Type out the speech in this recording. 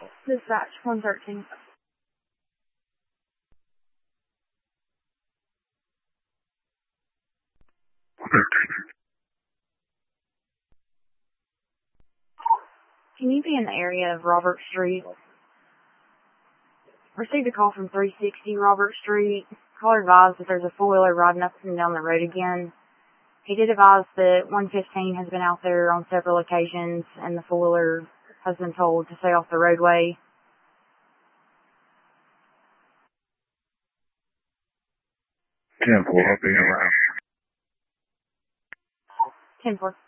Dispatch 113. Can you be in the area of Robert Street? Received a call from 360 Robert Street. Caller advised that there's a four-wheeler riding up and down the road again. He did advise that 115 has been out there on several occasions, and the four-wheeler has been told to stay off the roadway. 10-4, I'll be around. 10-4.